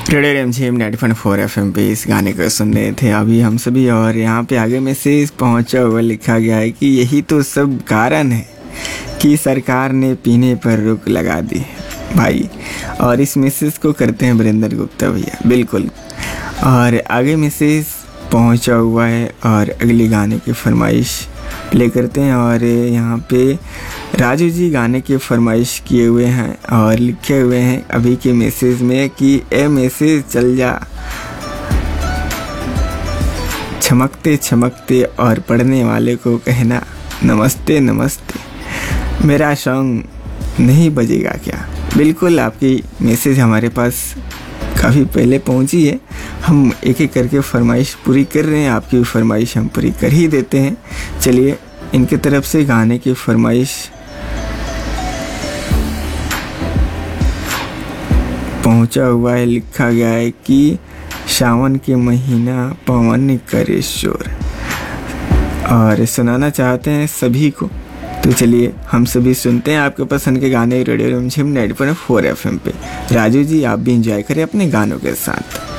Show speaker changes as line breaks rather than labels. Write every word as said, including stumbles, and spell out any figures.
Radio रिमझिम ninety point four F M पे इस गाने को सुन रहे थे अभी हम सभी। और यहाँ पे आगे मैसेज पहुँचा हुआ लिखा गया है कि यही तो सब कारण है कि सरकार ने पीने पर रोक लगा दी है भाई। और इस मैसेज को करते हैं वीरेंद्र गुप्ता भैया, बिल्कुल। और आगे मैसेज पहुँचा हुआ है और अगले गाने की फरमाइश प्ले करते हैं। और यहाँ पे राजू जी गाने की फरमाइश किए हुए हैं और लिखे हुए हैं अभी के मैसेज में कि ए मैसेज चल जा चमकते चमकते और पढ़ने वाले को कहना नमस्ते नमस्ते, मेरा सॉन्ग नहीं बजेगा क्या। बिल्कुल, आपकी मैसेज हमारे पास काफ़ी पहले पहुंची है। हम एक एक करके फरमाइश पूरी कर रहे हैं, आपकी फरमाइश हम पूरी कर ही देते हैं। चलिए, इनकी तरफ से गाने की फरमाइश पहुंचा हुआ है, लिखा गया है कि सावन के महीना पवन करे शोर, और सुनाना चाहते हैं सभी को। तो चलिए हम सभी सुनते हैं आपके पसंद के गाने रेडियो रिमझिम ninety point four F M पे। राजू जी, आप भी एंजॉय करें अपने गानों के साथ।